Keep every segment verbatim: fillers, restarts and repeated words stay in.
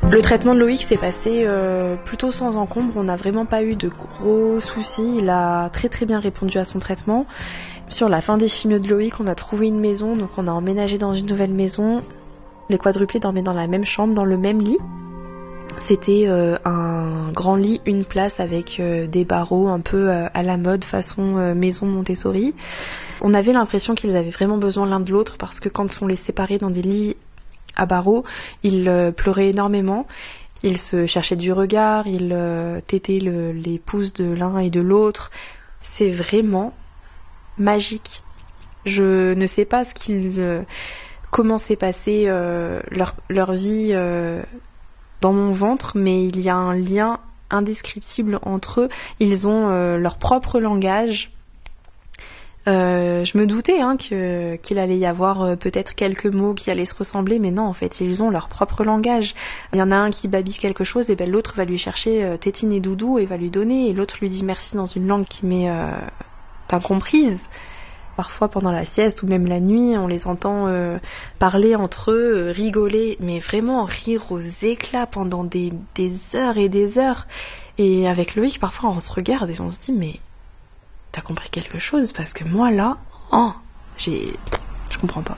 Le traitement de Loïc s'est passé euh, plutôt sans encombre, on n'a vraiment pas eu de gros soucis, il a très très bien répondu à son traitement. Sur la fin des chimios de Loïc, on a trouvé une maison, donc on a emménagé dans une nouvelle maison. Les quadruplés dormaient dans la même chambre, dans le même lit. C'était euh, un grand lit, une place avec euh, des barreaux un peu euh, à la mode, façon euh, maison Montessori. On avait l'impression qu'ils avaient vraiment besoin l'un de l'autre parce que quand on les séparait dans des lits à barreaux, ils euh, pleuraient énormément. Ils se cherchaient du regard, ils euh, tétaient le, les pouces de l'un et de l'autre. C'est vraiment magique. Je ne sais pas ce qu'ils, euh, comment s'est passé euh, leur, leur vie euh, dans mon ventre, mais il y a un lien indescriptible entre eux. Ils ont euh, leur propre langage. Euh, je me doutais hein, que, qu'il allait y avoir euh, peut-être quelques mots qui allaient se ressembler, mais non, en fait, ils ont leur propre langage. Il y en a un qui babille quelque chose, et ben l'autre va lui chercher euh, tétine et doudou et va lui donner, et l'autre lui dit merci dans une langue qui m'est euh, incomprise. Parfois pendant la sieste ou même la nuit, on les entend euh, parler entre eux, euh, rigoler, mais vraiment rire aux éclats pendant des, des heures et des heures. Et avec Loïc, parfois on se regarde et on se dit mais t'as compris quelque chose? Parce que moi là, oh, j'ai, je comprends pas.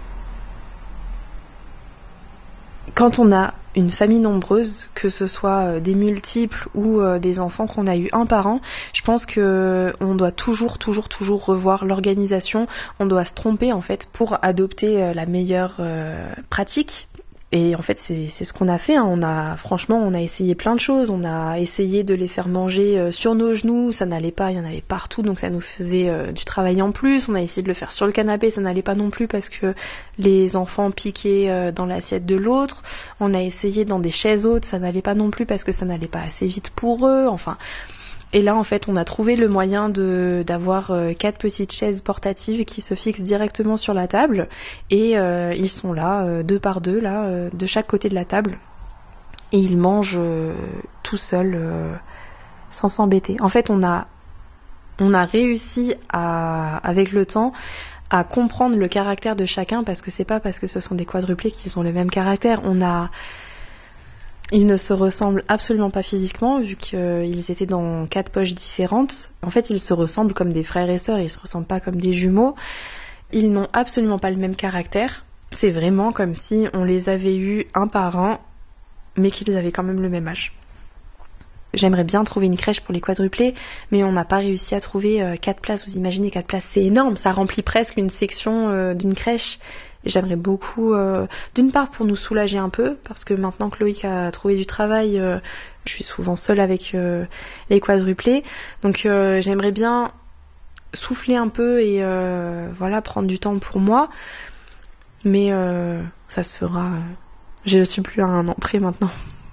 Quand on a une famille nombreuse, que ce soit des multiples ou des enfants qu'on a eu un par an, je pense que on doit toujours, toujours, toujours revoir l'organisation. On doit se tromper en fait pour adopter la meilleure euh, pratique. Et en fait, c'est, c'est ce qu'on a fait. Hein. On a, franchement, on a essayé plein de choses. On a essayé de les faire manger euh, sur nos genoux. Ça n'allait pas, il y en avait partout, donc ça nous faisait euh, du travail en plus. On a essayé de le faire sur le canapé, ça n'allait pas non plus parce que les enfants piquaient euh, dans l'assiette de l'autre. On a essayé dans des chaises hautes, ça n'allait pas non plus parce que ça n'allait pas assez vite pour eux. Enfin... Et là, en fait, on a trouvé le moyen de, d'avoir euh, quatre petites chaises portatives qui se fixent directement sur la table. Et euh, ils sont là, euh, deux par deux, là, euh, de chaque côté de la table. Et ils mangent euh, tout seuls, euh, sans s'embêter. En fait, on a, on a réussi, à, avec le temps, à comprendre le caractère de chacun, parce que c'est pas parce que ce sont des quadruplés qu'ils ont le même caractère. On a... Ils ne se ressemblent absolument pas physiquement, vu qu'ils étaient dans quatre poches différentes. En fait, ils se ressemblent comme des frères et sœurs, ils se ressemblent pas comme des jumeaux. Ils n'ont absolument pas le même caractère. C'est vraiment comme si on les avait eus un par un, mais qu'ils avaient quand même le même âge. J'aimerais bien trouver une crèche pour les quadruplés, mais on n'a pas réussi à trouver euh, quatre places. Vous imaginez, quatre places, c'est énorme, ça remplit presque une section euh, d'une crèche. Et j'aimerais beaucoup, euh, d'une part pour nous soulager un peu, parce que maintenant que Loïc a trouvé du travail, euh, je suis souvent seule avec euh, les quadruplés. Donc euh, j'aimerais bien souffler un peu et euh, voilà, prendre du temps pour moi. Mais euh, ça se fera. Euh, je ne suis plus à un an près maintenant.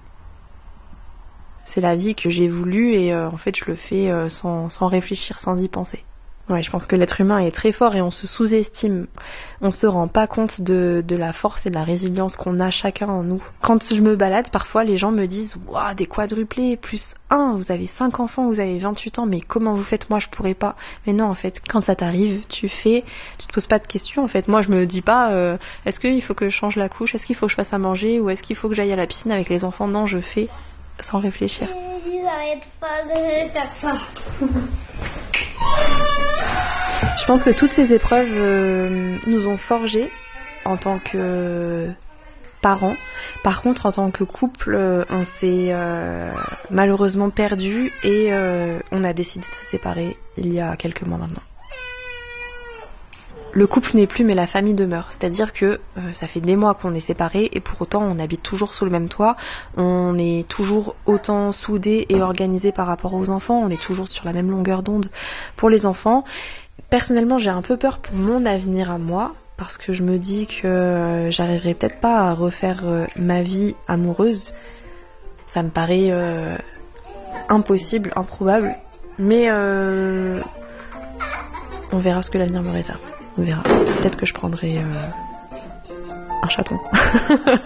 C'est la vie que j'ai voulu et euh, en fait je le fais euh, sans, sans réfléchir, sans y penser. Ouais, je pense que l'être humain est très fort et on se sous-estime. On se rend pas compte de, de la force et de la résilience qu'on a chacun en nous. Quand je me balade, parfois les gens me disent « Waouh, des quadruplés, plus un, vous avez cinq enfants, vous avez vingt-huit ans, mais comment vous faites? Moi, je pourrais pas. » Mais non, en fait, quand ça t'arrive, tu fais, tu te poses pas de questions. En fait, moi, je me dis pas euh, « Est-ce qu'il faut que je change la couche? Est-ce qu'il faut que je fasse à manger? Ou est-ce qu'il faut que j'aille à la piscine avec les enfants ?» Non, je fais sans réfléchir. Je pense que toutes ces épreuves euh, nous ont forgés en tant que parents. Par contre, en tant que couple, euh, on s'est euh, malheureusement perdus et euh, on a décidé de se séparer il y a quelques mois maintenant. Le couple n'est plus, mais la famille demeure. C'est-à-dire que euh, ça fait des mois qu'on est séparés et pour autant on habite toujours sous le même toit. On est toujours autant soudés et organisés par rapport aux enfants. On est toujours sur la même longueur d'onde pour les enfants. Personnellement, j'ai un peu peur pour mon avenir à moi parce que je me dis que euh, j'arriverai peut-être pas à refaire euh, ma vie amoureuse. Ça me paraît euh, impossible, improbable. Mais euh, on verra ce que l'avenir me réserve. On verra. Peut-être que je prendrai euh, un chaton.